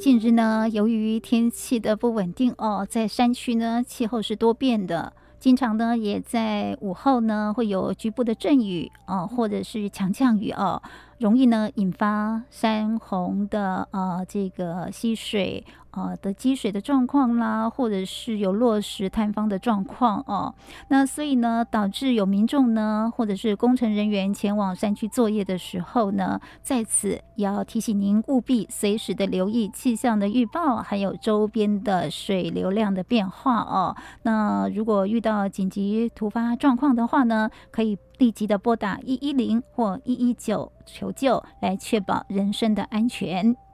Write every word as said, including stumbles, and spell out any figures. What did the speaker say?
近日呢，由于天气的不稳定哦，在山区呢，气候是多变的，经常呢也在午后呢会有局部的阵雨哦，或者是强降雨哦，容易呢引发山洪的呃这个溪水呃的积水的状况啦，或者是有落石坍方的状况哦。那所以呢，导致有民众呢或者是工程人员前往山区作业的时候呢，在此也要提醒您务必随时的留意气象的预报，还有周边的水流量的变化哦。那如果遇到紧急突发状况的话呢，可以立即的拨打一一零或一一九求救，来确保人身的安全。